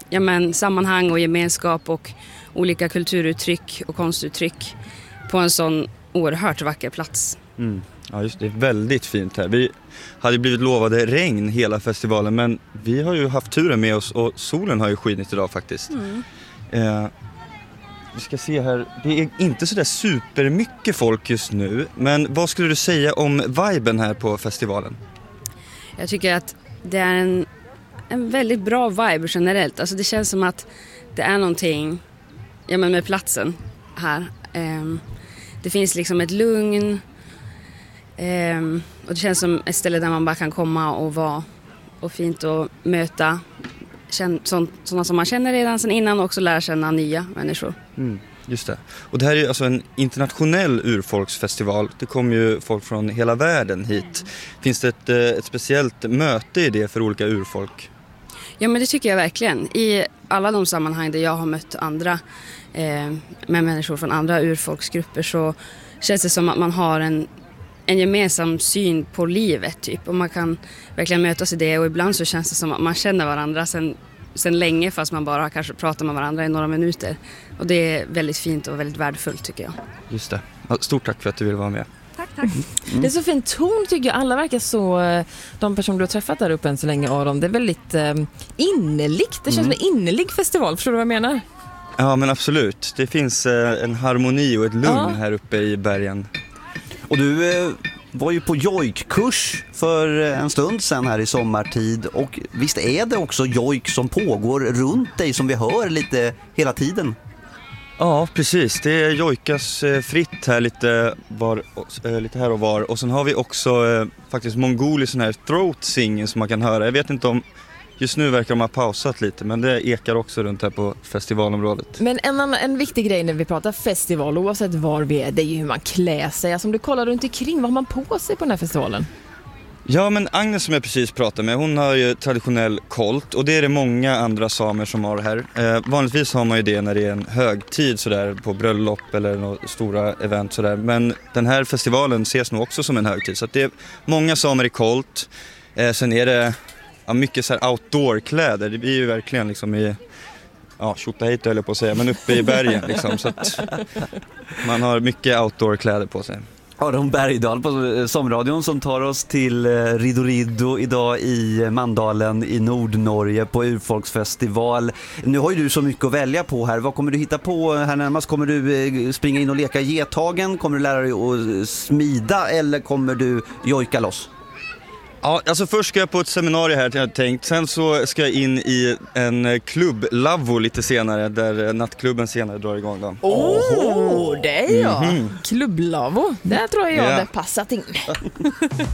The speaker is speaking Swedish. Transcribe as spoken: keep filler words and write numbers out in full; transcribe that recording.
ja, men, sammanhang och gemenskap och olika kulturuttryck och konstuttryck på en sån oerhört vacker plats. Mm. Ja, just det. Väldigt fint här. Vi hade blivit lovade regn hela festivalen, men vi har ju haft turen med oss och solen har ju skinit idag faktiskt. Mm. Eh, vi ska se här. Det är inte så där supermycket folk just nu, men vad skulle du säga om viben här på festivalen? Jag tycker att det är en, en väldigt bra vibe generellt. Alltså det känns som att det är någonting, ja, men med platsen här. Eh, det finns liksom ett lugn. Um, och det känns som ett ställe där man bara kan komma och vara och fint att möta sådana som man känner redan sedan innan och också lära känna nya människor. Mm, just det. Och det här är ju alltså en internationell urfolksfestival. Det kommer ju folk från hela världen hit. Finns det ett, ett speciellt möte i det för olika urfolk? Ja, men det tycker jag verkligen. I alla de sammanhang där jag har mött andra eh, med människor från andra urfolksgrupper så känns det som att man har en en gemensam syn på livet typ, och man kan verkligen mötas i det, och ibland så känns det som att man känner varandra sen, sen länge fast man bara kanske pratar med varandra i några minuter, och det är väldigt fint och väldigt värdefullt tycker jag. Just det. Stort tack för att du ville vara med. Tack, tack. Mm. Det är så fin ton tycker jag. Alla verkar så, de personer du har träffat där uppe än så länge, Aron, det är väldigt eh, innerligt. Det känns mm. som en innerlig festival, förstår du vad jag menar? Ja, men absolut. Det finns eh, en harmoni och ett lugn ja. här uppe i bergen. Och du eh, var ju på jojkkurs för en stund sedan här i sommartid, och visst är det också jojk som pågår runt dig som vi hör lite hela tiden? Ja, precis. Det jojkas eh, fritt här lite, var, eh, lite här och var. Och sen har vi också eh, faktiskt mongolisk sån här throat singing som man kan höra. Jag vet inte om, just nu verkar de ha pausat lite, men det ekar också runt här på festivalområdet. Men en, annan, en viktig grej när vi pratar festival, oavsett var vi är, det är ju hur man klär sig. Alltså om du kollar runt omkring, vad har man på sig på den här festivalen? Ja, men Agnes som jag precis pratade med, hon har ju traditionell kolt, och det är det många andra samer som har här. Eh, vanligtvis har man ju det när det är en högtid sådär, på bröllop eller några stora event sådär. Men den här festivalen ses nog också som en högtid, så att det är många samer i kolt. Eh, sen är det ja, mycket så här outdoor-kläder. Det blir ju verkligen liksom i, ja, tjotahejt höll jag på att säga, men uppe i bergen liksom, så att man har mycket outdoor-kläder på sig. Aron Bergdahl på Somradion som tar oss till Riddo Riddo idag i Mandalen i Nordnorge på urfolksfestival. Nu har ju du så mycket att välja på här. Vad kommer du hitta på här närmast? Kommer du springa in och leka gethagen? Kommer du lära dig att smida eller kommer du jojka loss? Ja, alltså först ska jag på ett seminarium här, jag hade tänkt. Sen så ska jag in i en klubb, Lavvo, lite senare, där nattklubben senare drar igång då. Åh, oh, det är jag. Mm-hmm. Klubb Lavvo, där tror jag yeah. det passat in.